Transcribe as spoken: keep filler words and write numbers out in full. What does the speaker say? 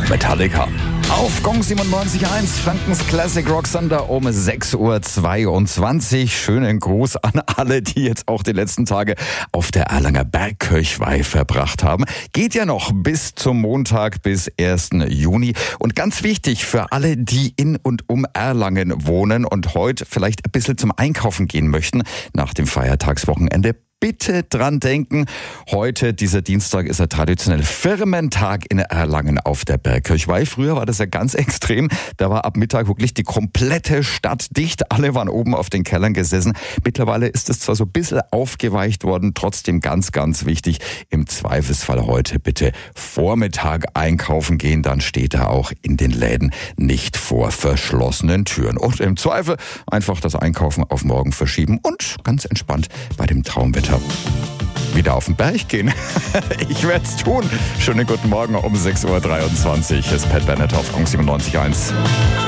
Metallica. Auf Gong siebenundneunzig Komma eins, Frankens Classic Rock Sender um sechs Uhr zweiundzwanzig. Schönen Gruß an alle, die jetzt auch die letzten Tage auf der Erlanger Bergkirchweih verbracht haben. Geht ja noch bis zum Montag, bis ersten Juni. Und ganz wichtig für alle, die in und um Erlangen wohnen und heute vielleicht ein bisschen zum Einkaufen gehen möchten, nach dem Feiertagswochenende, bitte dran denken, heute, dieser Dienstag, ist der traditionelle Firmentag in Erlangen auf der Bergkirchweih. Früher war das ja ganz extrem. Da war ab Mittag wirklich die komplette Stadt dicht. Alle waren oben auf den Kellern gesessen. Mittlerweile ist es zwar so ein bisschen aufgeweicht worden, trotzdem ganz, ganz wichtig. Im Zweifelsfall heute bitte Vormittag einkaufen gehen. Dann steht er auch in den Läden nicht vor verschlossenen Türen. Und im Zweifel einfach das Einkaufen auf morgen verschieben und ganz entspannt bei dem Traumwetter wieder auf den Berg gehen. Ich werde es tun. Schönen guten Morgen um sechs Uhr dreiundzwanzig. Das ist Pat Bennett auf Gong siebenundneunzig Komma eins.